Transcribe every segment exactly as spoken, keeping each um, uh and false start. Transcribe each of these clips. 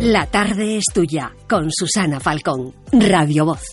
La tarde es tuya, con Susana Falcón, Radio Voz.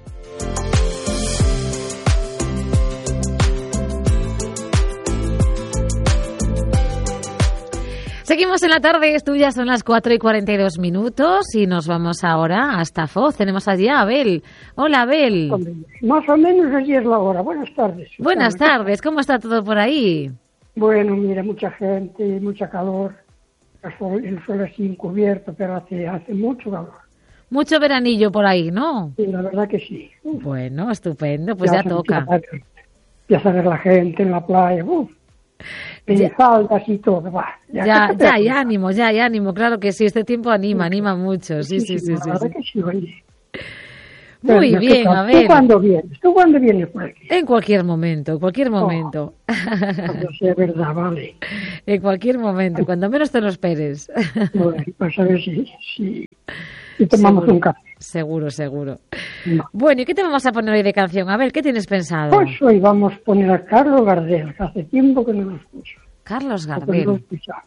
Seguimos en La tarde es tuya, son las cuatro y cuarenta y dos minutos y nos vamos ahora hasta Foz. Tenemos allí a Abel. Hola, Abel. Más o menos allí es la hora. Buenas tardes. Susana. Buenas tardes, ¿cómo está todo por ahí? Bueno, mira, mucha gente, mucha calor. El sol, el sol así encubierto, pero hace, hace mucho calor. Mucho veranillo por ahí, ¿no? Sí, la verdad que sí. Uf. Bueno, estupendo, pues ya, ya toca. Empieza a ver la gente en la playa, uf. En faldas y todo, va. Ya, ya, ya hay ánimo, ya hay ánimo, claro que sí, este tiempo anima, anima mucho, sí, sí, sí. La sí, verdad sí. que sí, oye. Muy Pero, bien, a ver. ¿Tú cuándo vienes? ¿Tú cuándo vienes por aquí? En cualquier momento, en cualquier momento. Oh, cuando sea verdad, vale. En cualquier momento, cuando menos te lo esperes. Bueno, pues a ver si, si, si tomamos seguro, un café. Seguro, seguro. No. Bueno, ¿y qué te vamos a poner hoy de canción? A ver, ¿qué tienes pensado? Pues hoy vamos a poner a Carlos Gardel, que hace tiempo que no lo escucho. Carlos No Gardel.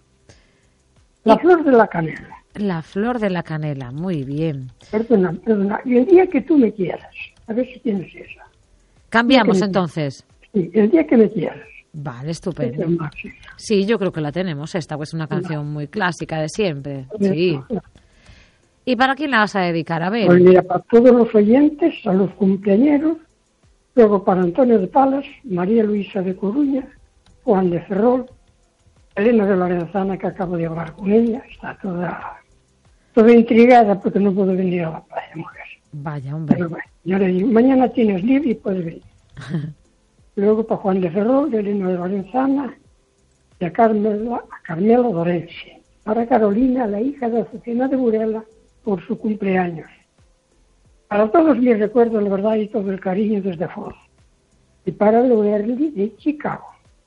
La flor de la canela. La flor de la canela, muy bien. Perdona, perdona. Y el día que tú me quieras, a ver si tienes esa. Cambiamos entonces. Sí, el día que me quieras. Vale, estupendo. Sí, yo creo que la tenemos esta, pues es una canción muy clásica de siempre. Sí. ¿Y para quién la vas a dedicar? A ver. Pues mira, para todos los oyentes, a los cumpleañeros, luego para Antonio de Palas, María Luisa de Coruña, Juan de Ferrol, Elena de Lorenzana, que acabo de hablar con ella, está toda, toda intrigada porque no puedo venir a la playa, mujer. Vaya, hombre. Pero bueno, yo le digo, mañana tienes libre y puedes venir. Luego para Juan de Ferrol, Elena de Lorenzana, y a Carmela, a Carmela Dorense. Para Carolina, la hija de Azucena de Burela, por su cumpleaños. Para todos mis recuerdos, la verdad, y todo el cariño desde Foz. Y para Loerly de Chicago.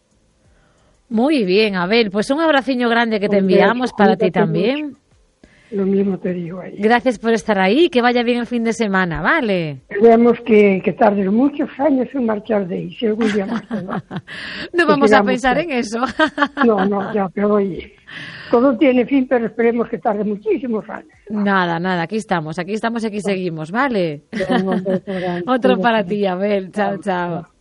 Muy bien, Abel, pues un abraciño grande que te enviamos para ti también. Mucho. Lo mismo te digo ahí. Gracias por estar ahí, que vaya bien el fin de semana, ¿vale? Esperemos que, que tardes muchos años en marchar de ahí, si algún día más te va. No vamos a pensar en eso. No, no, ya, pero oye, todo tiene fin, pero esperemos que tarde muchísimos años. Nada, nada, aquí estamos, aquí estamos y aquí seguimos, ¿vale? Otro para ti, Abel, chao, chao.